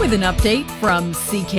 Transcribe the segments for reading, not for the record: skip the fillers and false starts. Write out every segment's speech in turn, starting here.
With an update from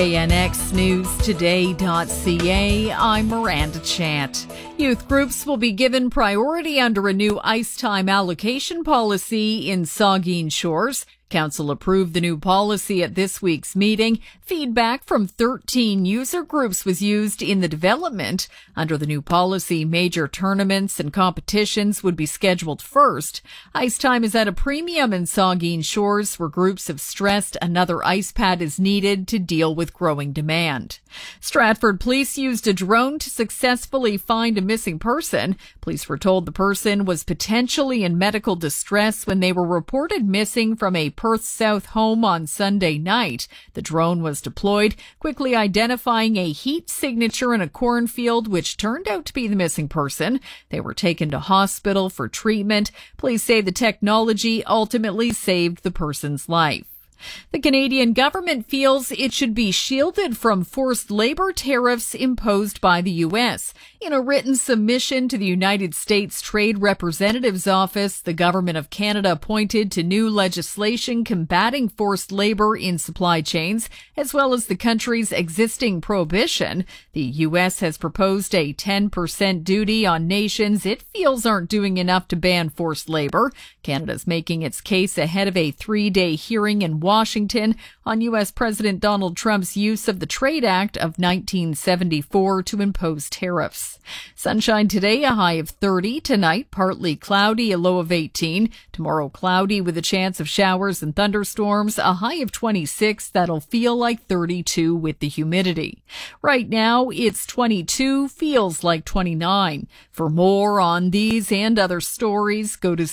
CKNXNewsToday.ca, I'm Miranda Chant. Youth groups will be given priority under a new ice time allocation policy in Saugeen Shores. Council approved the new policy at this week's meeting. Feedback from 13 user groups was used in the development. Under the new policy, major tournaments and competitions would be scheduled first. Ice time is at a premium in Saugeen Shores, where groups have stressed another ice pad is needed to deal with growing demand. Stratford police used a drone to successfully find a missing person. Police were told the person was potentially in medical distress when they were reported missing from a Perth South home on Sunday night. The drone was deployed, quickly identifying a heat signature in a cornfield, which turned out to be the missing person. They were taken to hospital for treatment. Police say the technology ultimately saved the person's life. The Canadian government feels it should be shielded from forced labor tariffs imposed by the U.S. In a written submission to the United States Trade Representative's Office, the Government of Canada pointed to new legislation combating forced labor in supply chains, as well as the country's existing prohibition. The U.S. has proposed a 10% duty on nations it feels aren't doing enough to ban forced labor. Canada's making its case ahead of a 3-day hearing in Washington on U.S. President Donald Trump's use of the Trade Act of 1974 to impose tariffs. Sunshine today, a high of 30. Tonight, partly cloudy, a low of 18. Tomorrow, cloudy with a chance of showers and thunderstorms, a high of 26. That'll feel like 32 with the humidity. Right now, it's 22, feels like 29. For more on these and other stories, go to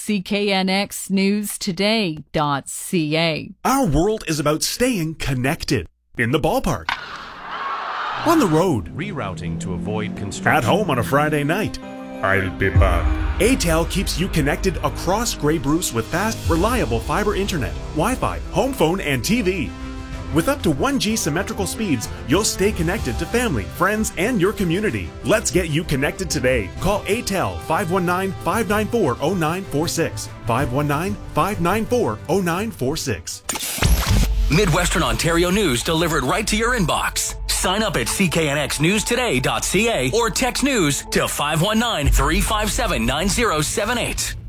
CKNXNewsToday.ca. Our world is about staying connected. In the ballpark. On the road. Rerouting to avoid construction. At home on a Friday night. I'll be back. A-Tel keeps you connected across Grey Bruce with fast, reliable fiber internet, Wi-Fi, home phone, and TV. With up to 1G symmetrical speeds, you'll stay connected to family, friends, and your community. Let's get you connected today. Call A-Tel 519-594-0946. 519-594-0946. Midwestern Ontario news delivered right to your inbox. Sign up at cknxnewstoday.ca or text news to 519-357-9078.